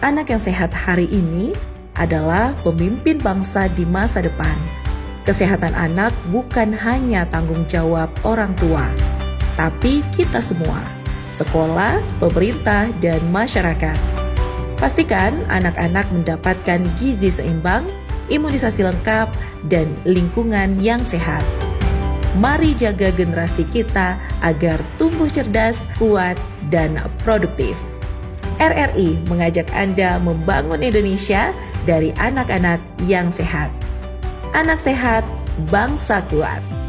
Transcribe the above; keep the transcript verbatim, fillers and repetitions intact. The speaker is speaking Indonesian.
Anak yang sehat hari ini adalah pemimpin bangsa di masa depan. Kesehatan anak bukan hanya tanggung jawab orang tua, tapi kita semua, sekolah, pemerintah, dan masyarakat. Pastikan anak-anak mendapatkan gizi seimbang, imunisasi lengkap, dan lingkungan yang sehat. Mari jaga generasi kita agar tumbuh cerdas, kuat, dan produktif. R R I mengajak Anda membangun Indonesia dari anak-anak yang sehat. Anak sehat, bangsa kuat.